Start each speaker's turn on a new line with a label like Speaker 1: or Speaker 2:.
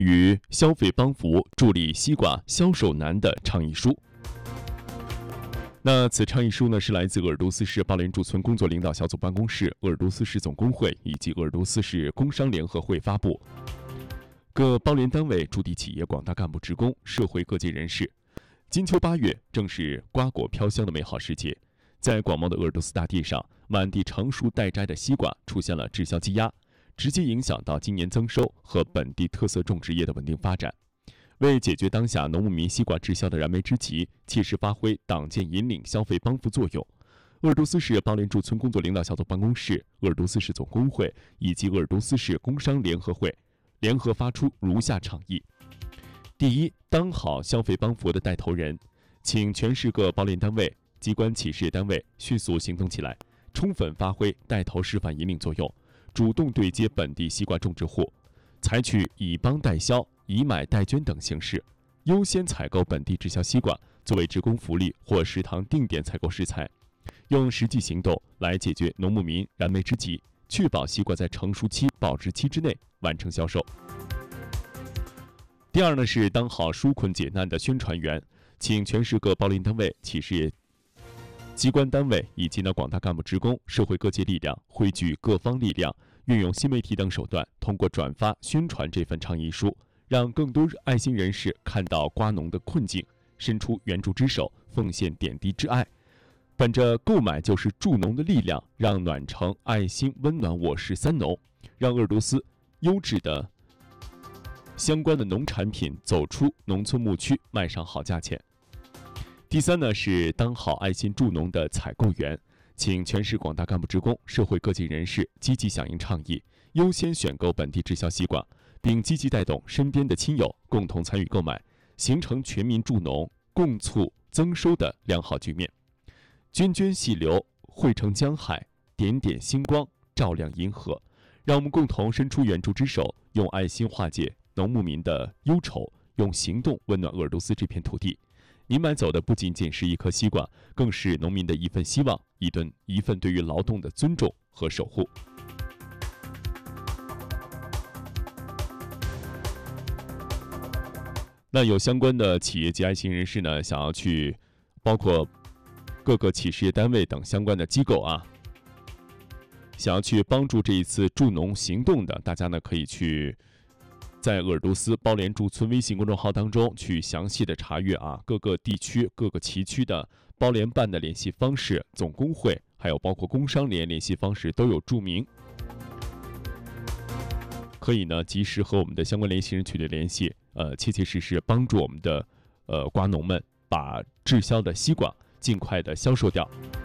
Speaker 1: 与消费帮扶助力西瓜销售难的倡议书。那此倡议书呢，是来自鄂尔多斯市包联驻村工作领导小组办公室、鄂尔多斯市总工会以及鄂尔多斯市工商联合会发布。各包联单位、驻地企业、广大干部职工、社会各界人士，金秋8月正是瓜果飘香的美好时节。在广袤的鄂尔多斯大地上，满地成熟待摘的西瓜出现了滞销积压，直接影响到今年增收和本地特色种植业的稳定发展。为解决当下农牧民西瓜滞销的燃眉之急，切实发挥党建引领消费帮扶作用，鄂尔多斯市包联驻村工作领导小组办公室、鄂尔多斯市总工会以及鄂尔多斯市工商联合会联合发出如下倡议：第一，当好消费帮扶的带头人，请全市各包联单位、机关企事业单位迅速行动起来，充分发挥带头示范引领作用，主动对接本地西瓜种植户，采取以帮代销、以买代捐等形式，优先采购本地滞销西瓜，作为职工福利或食堂定点采购食材，用实际行动来解决农牧民燃眉之急，确保西瓜在成熟期、保质期之内完成销售。第二呢，是当好纾困解难的宣传员，请全市各包联单位、企事业机关单位以及广大干部职工、社会各界力量汇聚各方力量，运用新媒体等手段，通过转发宣传这份倡议书，让更多爱心人士看到瓜农的困境，伸出援助之手，奉献点滴之爱。本着购买就是助农的力量，让暖城爱心温暖我市三农，让鄂尔多斯优质的相关的农产品走出农村牧区，卖上好价钱。第三呢，是当好爱心助农的采购员，请全市广大干部职工、社会各界人士积极响应倡议，优先选购本地滞销西瓜，并积极带动身边的亲友共同参与购买，形成全民助农、共促增收的良好局面。涓涓细流汇成江海，点点星光照亮银河。让我们共同伸出援助之手，用爱心化解农牧民的忧愁，用行动温暖鄂尔多斯这片土地。您买走的不仅仅是一颗西瓜，更是农民的一份希望，一份对于劳动的尊重和守护。那有相关的企业及爱心人士呢，想要去包括各个企事业单位等相关的机构啊，想要去帮助这一次助农行动的，大家呢可以去在鄂尔多斯包联驻村微信公众号当中去详细的查阅啊，各个地区、各个旗区的包联办的联系方式、总工会，还有包括工商联系方式都有注明，可以呢及时和我们的相关联系人取得联系，切切实实帮助我们的瓜农们把滞销的西瓜尽快的销售掉。